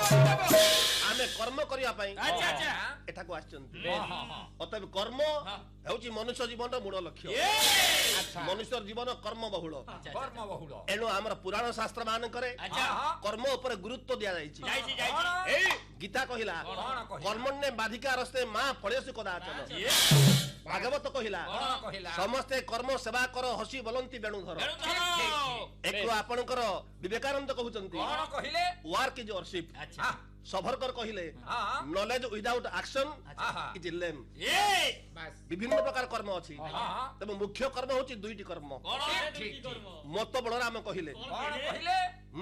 आमे कर्म करिया पई अच्छा अच्छा एठाको आछंती हां अतः कर्म हेउची मनुष्य जीवन मूल लक्ष्य अच्छा मनुष्य जीवन कर्म बहुल कर्म बहुल एणु आमर पुराण शास्त्र मान करे अच्छा कर्म ऊपर गुरुत्व दिया जायछि जाईची जाईची ए गीता कहिला कर्मण्ये बाधिका रस्ते मां फळेसु कदाचन भागवत कहिला समस्ते कर्म सेवा कर हसी बोलंती बेणुधर एक आपणकर विवेकानंद कहउचंती कोन कहिले वर्क इज वर्शिप अच्छा सभरकर कहिले नॉलेज विदाउट एक्शन इज लेम बस विभिन्न प्रकार कर्म अछि तबे मुख्य कर्म होची दुईटी कर्म ठीक मत बलराम कहिले कोन कहिले